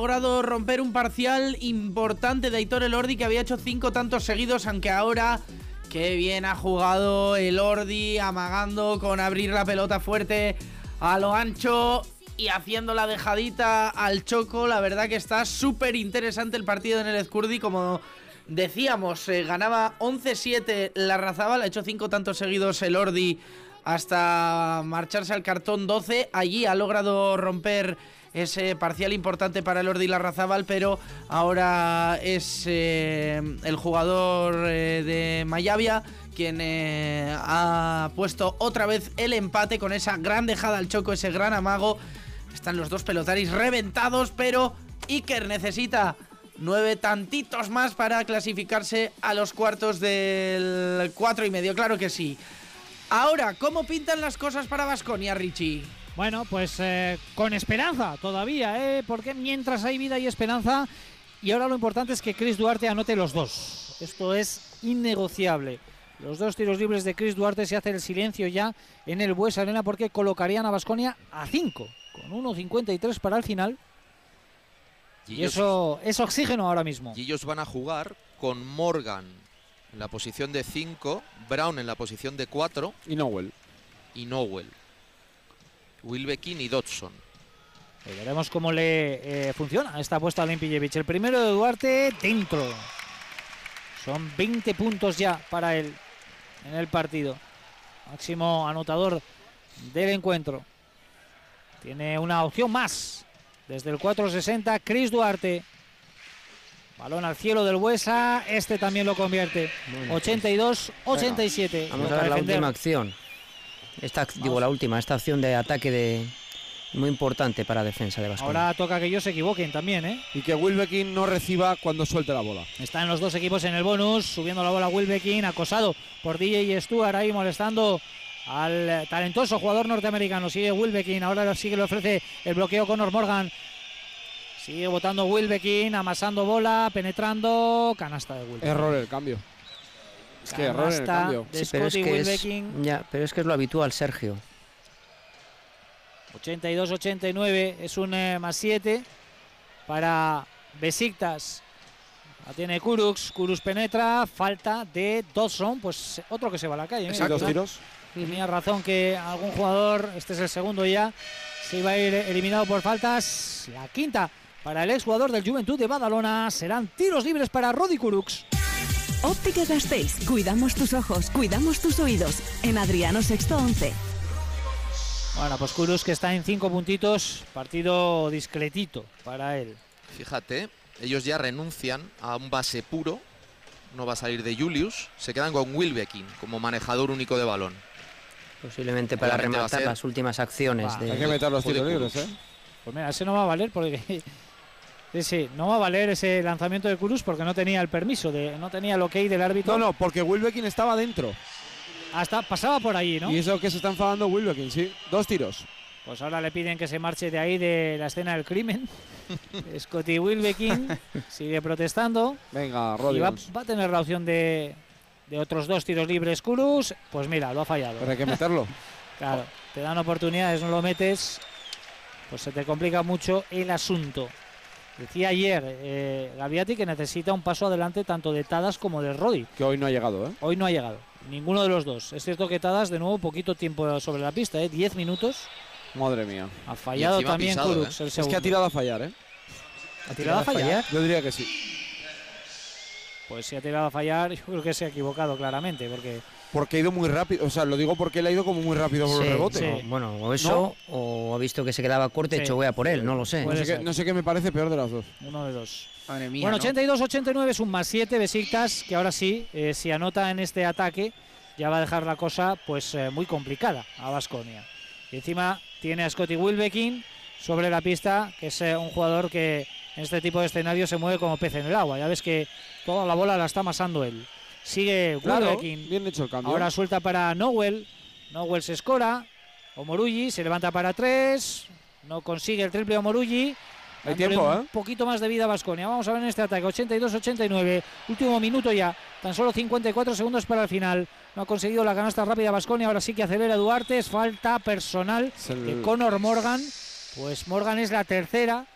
logrado romper un parcial importante de Aitor Elordi, que había hecho 5 tantos seguidos, aunque ahora qué bien ha jugado Elordi, amagando con abrir la pelota fuerte a lo ancho y haciendo la dejadita al Choco. La verdad que está súper interesante el partido en el Ezcurdi. Como decíamos, ganaba 11-7 Larrazábal, ha hecho 5 tantos seguidos Elordi hasta marcharse al cartón 12. Allí ha logrado romper ese parcial importante para Elordi Larrazábal, pero ahora es el jugador de Mayavia quien ha puesto otra vez el empate con esa gran dejada al Choco, ese gran amago. Están los dos pelotaris reventados, pero Iker necesita 9 tantitos más para clasificarse a los cuartos del 4,5, claro que sí. Ahora, ¿cómo pintan las cosas para Baskonia, Richie? Bueno, pues con esperanza todavía, porque mientras hay vida y esperanza, y ahora lo importante es que Chris Duarte anote los 2. Esto es innegociable. Los 2 tiros libres de Chris Duarte, se hace el silencio ya en el Buesa Arena, porque colocarían a Baskonia a 5, con 1.53 para el final. Y eso es oxígeno ahora mismo. Y ellos van a jugar con Morgan en la posición de 5, Brown en la posición de 4 y Nowell. Wilbekin y Dodson. Y veremos cómo le funciona esta apuesta a Olimpijevic. El primero de Duarte dentro. Son 20 puntos ya para él en el partido. Máximo anotador del encuentro. Tiene una opción más. Desde el 4.60, Chris Duarte. Balón al cielo del Buesa. Este también lo convierte. 82-87. Vamos a ver la última acción. Esta acción de ataque muy importante para defensa de Baskonia. Ahora toca que ellos se equivoquen también, Y que Wilbekin no reciba cuando suelte la bola. Están los dos equipos en el bonus, subiendo la bola Wilbekin, acosado por DJ Stuart, ahí molestando al talentoso jugador norteamericano. Sigue Wilbekin, ahora sí que le ofrece el bloqueo Conor Morgan. Sigue botando Wilbekin, amasando bola, penetrando, canasta de Wilbekin. Error el cambio. Es que error en el cambio. De Scotty Wilbekin. Pero es que es lo habitual, Sergio. 82-89, es un +7 para Besiktas. La tiene Kurucs penetra, falta de Dodson, pues otro que se va a la calle. Mira, 2 tiros. Tenía razón que algún jugador, este es el segundo ya, se iba a ir eliminado por faltas. La quinta para el exjugador del Juventud de Badalona. Serán tiros libres para Rodi Kurucs. Óptica Gasteiz, cuidamos tus ojos, cuidamos tus oídos. En Adriano Sexto 11. Bueno, pues Kurucs, que está en 5 puntitos, partido discretito para él. Fíjate, ellos ya renuncian a un base puro, no va a salir de Julius, se quedan con Wilbekin como manejador único de balón. Posiblemente para rematar las últimas acciones. Hay que meter los tiros libres, Pues mira, ese no va a valer porque no va a valer ese lanzamiento de Kurucs porque no tenía el permiso, no tenía el ok del árbitro. No, porque Wilbekin estaba dentro. Pasaba por ahí, ¿no? Y eso que se está enfadando Wilbekin, sí. 2 tiros. Pues ahora le piden que se marche de ahí, de la escena del crimen. Scotty Wilbekin sigue protestando. Venga, y Rodgers. va a tener la opción de otros 2 tiros libres Kurucs. Pues mira, lo ha fallado. Pero hay que meterlo. Claro, te dan oportunidades, no lo metes, pues se te complica mucho el asunto. Decía ayer Gaviati que necesita un paso adelante tanto de Tadas como de Rodi. Que hoy no ha llegado, Hoy no ha llegado, ninguno de los dos. Es cierto que Tadas, de nuevo, poquito tiempo sobre la pista, 10 minutos. Madre mía. Ha fallado también Kurucs, el segundo. Es que ha tirado a fallar, ¿Ha tirado a fallar? Yo diría que sí. Pues si ha tirado a fallar, yo creo que se ha equivocado claramente, porque ha ido muy rápido, o sea, lo digo porque él ha ido como muy rápido por el rebote. Sí. Bueno, o eso, ¿no? O ha visto que se quedaba corto y hecho voy a por él, no lo sé. No sé qué me parece peor de las dos. Uno de dos. Madre mía, bueno, 82-89 es un +7 Besiktas, que ahora sí, si anota en este ataque, ya va a dejar la cosa pues muy complicada a Baskonia. Y encima tiene a Scotty Wilbekin sobre la pista, que es un jugador que en este tipo de escenario se mueve como pez en el agua. Ya ves que toda la bola la está amasando él. Sigue Wilbekin. Bien hecho el cambio. Ahora suelta para Nowell. Nowell se escora. Omorulli se levanta para 3. No consigue el triple Omorulli. Hay tiempo, un poquito más de vida a Baskonia. Vamos a ver en este ataque. 82-89. Último minuto ya. Tan solo 54 segundos para el final. No ha conseguido la canasta rápida Baskonia. Ahora sí que acelera Duarte. Es falta personal de Conor Morgan. Pues Morgan es la tercera